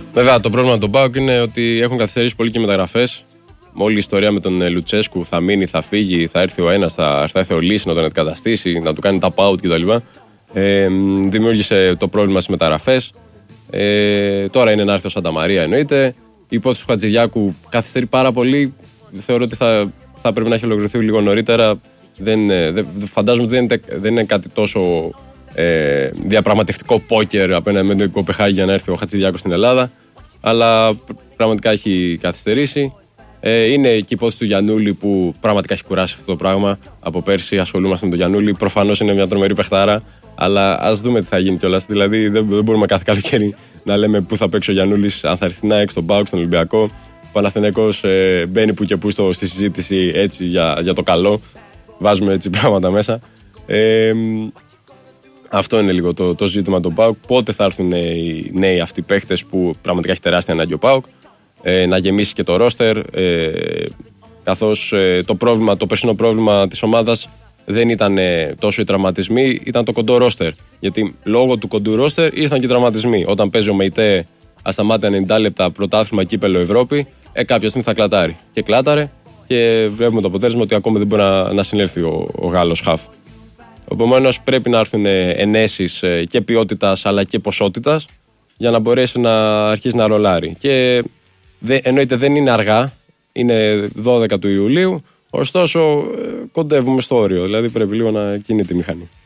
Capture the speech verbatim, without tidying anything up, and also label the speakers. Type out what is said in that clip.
Speaker 1: Βέβαια, το πρόβλημα με τον ΠΑΟΚ είναι ότι έχουν καθυστερήσει πολύ και μεταγραφές. Με όλη η ιστορία με τον Λουτσέσκου, θα μείνει, θα φύγει, θα έρθει ο ένας, θα, θα έρθει ο Λύση να τον αντικαταστήσει, να του κάνει τα out κτλ. Ε, δημιούργησε το πρόβλημα στις μεταγραφές. Ε, τώρα είναι να έρθει ο Σανταμαρία, εννοείται. Η υπόθεση του Χατζηδιάκου καθυστερεί πάρα πολύ. Θεωρώ ότι θα, θα πρέπει να έχει ολοκληρωθεί λίγο νωρίτερα. Δεν, δεν, φαντάζομαι ότι δεν είναι, δεν είναι κάτι τόσο ε, διαπραγματευτικό πόκερ απέναντι με τον Κοπεχάγη για να έρθει ο Χατζηδιάκος στην Ελλάδα. Αλλά πραγματικά έχει καθυστερήσει. Ε, είναι και η υπόθεση του Γιαννούλη που πραγματικά έχει κουράσει αυτό το πράγμα. Από πέρσι ασχολούμαστε με τον Γιαννούλη. Προφανώς είναι μια τρομερή παιχτάρα. Αλλά ας δούμε τι θα γίνει κιόλας. Δηλαδή δεν, δεν μπορούμε κάθε καλοκαίρι να λέμε πού θα παίξει ο Γιαννούλης, αν θα έρθει να έξω στον ΠΑΟΚ, στον Ολυμπιακό. Ο Παναθηναϊκός ε, μπαίνει που και που στο, στη συζήτηση έτσι για, για το καλό. Βάζουμε έτσι πράγματα μέσα. Ε, αυτό είναι λίγο το, το ζήτημα του ΠΑΟΚ. Πότε θα έρθουν οι νέοι αυτοί παίχτες που πραγματικά έχει τεράστια ανάγκη ο ΠΑΟΚ. Ε, να γεμίσει και το ρόστερ. Ε, καθώς ε, το, πρόβλημα, το περσινό πρόβλημα της ομάδας δεν ήταν ε, τόσο οι τραυματισμοί, ήταν το κοντό ρόστερ. Γιατί λόγω του κοντού ρόστερ ήρθαν και οι τραυματισμοί. Όταν παίζει ο ΜΕΙΤΕ ασταμάτητα ενενήντα λεπτά πρωτάθλημα κύπελο Ευρώπη, ε, κάποια στιγμή θα κλατάρει. Και κλάταρε και βλέπουμε το αποτέλεσμα ότι ακόμα δεν μπορεί να, να συνέλθει ο, ο Γάλλος χαφ. Επομένως πρέπει να έρθουν ενέσεις ε, και ποιότητας αλλά και ποσότητας για να μπορέσει να αρχίσει να ρολάρει. Και δε, εννοείται δεν είναι αργά, είναι δώδεκα του Ιουλίου. Ωστόσο, κοντεύουμε στο όριο, δηλαδή πρέπει λίγο να κινείται η μηχανή.